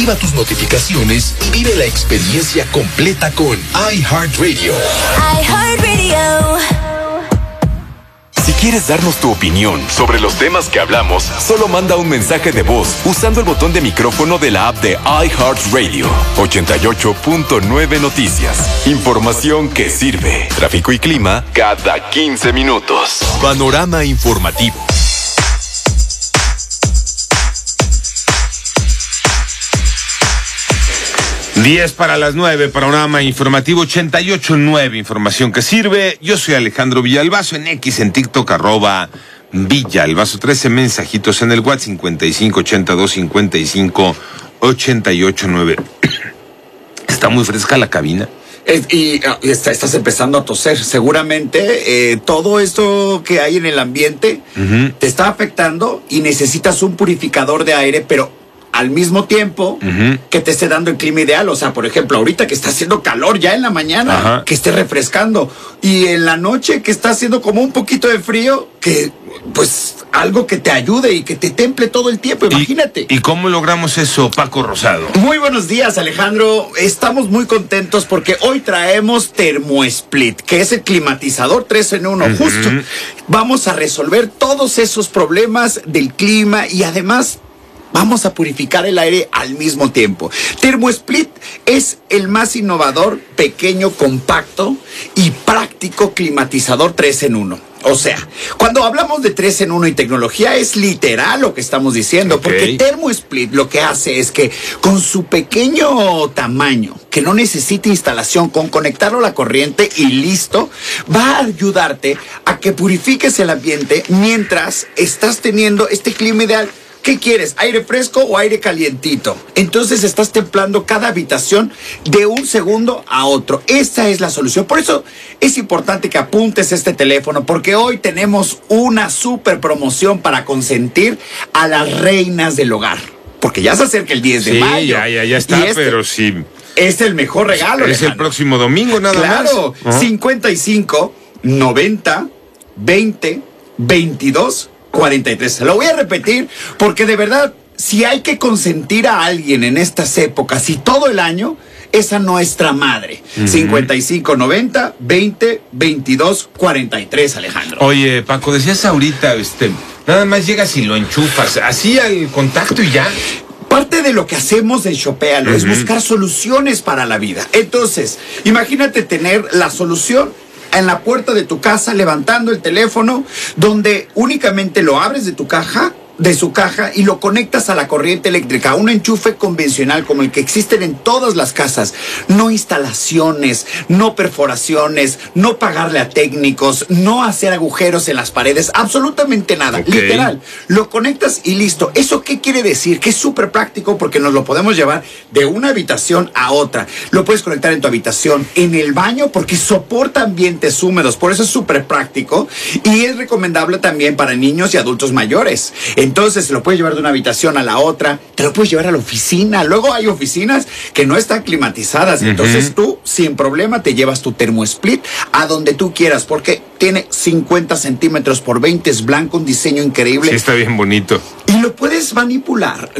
Activa tus notificaciones y vive la experiencia completa con iHeartRadio. iHeartRadio. Si quieres darnos tu opinión sobre los temas que hablamos, solo manda un mensaje de voz usando el botón de micrófono de la app de iHeartRadio. 88.9 Noticias. Información que sirve. Tráfico y clima cada 15 minutos. Panorama informativo. 9:10, panorama informativo 88.9, información que sirve. Yo soy Alejandro Villalbazo, en X, en TikTok, @Villalbazo, 13 mensajitos en el WhatsApp, 5582558889. Está muy fresca la cabina. Estás empezando a toser. Seguramente todo esto que hay en el ambiente te está afectando y necesitas un purificador de aire, pero al mismo tiempo que te esté dando el clima ideal. O sea, por ejemplo, ahorita que está haciendo calor ya en la mañana, que esté refrescando, y en la noche que está haciendo como un poquito de frío, que pues algo que te ayude y que te temple todo el tiempo, imagínate. ¿Y cómo logramos eso, Paco Rosado? Muy buenos días, Alejandro. Estamos muy contentos porque hoy traemos ThermoSplit, que es el climatizador 3 en 1. Justo vamos a resolver todos esos problemas del clima y además vamos a purificar el aire al mismo tiempo. ThermoSplit es el más innovador, pequeño, compacto y práctico climatizador 3 en 1. O sea, cuando hablamos de 3 en 1 y tecnología es literal lo que estamos diciendo, porque ThermoSplit lo que hace es que con su pequeño tamaño, que no necesita instalación, con conectarlo a la corriente y listo, va a ayudarte a que purifiques el ambiente mientras estás teniendo este clima ideal. ¿Qué quieres? ¿Aire fresco o aire calientito? Entonces estás templando cada habitación de un segundo a otro. Esa es la solución. Por eso es importante que apuntes este teléfono, porque hoy tenemos una super promoción para consentir a las reinas del hogar. Porque ya se acerca el 10 de mayo. Ya está, pero sí. Es el mejor regalo. Es el próximo domingo, nada más. Claro, 55 90 20 22 43. Lo voy a repetir porque de verdad, si hay que consentir a alguien en estas épocas y todo el año, es a nuestra madre. 55 90 20 22 43, Alejandro. Oye, Paco, decías ahorita, nada más llegas y lo enchufas, así al contacto y ya. Parte de lo que hacemos en Shopealo es buscar soluciones para la vida. Entonces, imagínate tener la solución en la puerta de tu casa, levantando el teléfono, donde únicamente lo abres de su caja y lo conectas a la corriente eléctrica, un enchufe convencional como el que existen en todas las casas. No instalaciones, no perforaciones, no pagarle a técnicos, no hacer agujeros en las paredes, absolutamente nada. Literal, lo conectas y listo. ¿Eso qué quiere decir? Que es súper práctico porque nos lo podemos llevar de una habitación a otra. Lo puedes conectar en tu habitación, en el baño, porque soporta ambientes húmedos, por eso es súper práctico y es recomendable también para niños y adultos mayores. Entonces se lo puedes llevar de una habitación a la otra, te lo puedes llevar a la oficina. Luego hay oficinas que no están climatizadas. Entonces tú, sin problema, te llevas tu ThermoSplit a donde tú quieras, porque tiene 50 centímetros por 20, es blanco, un diseño increíble. Sí, está bien bonito. Y lo puedes manipular.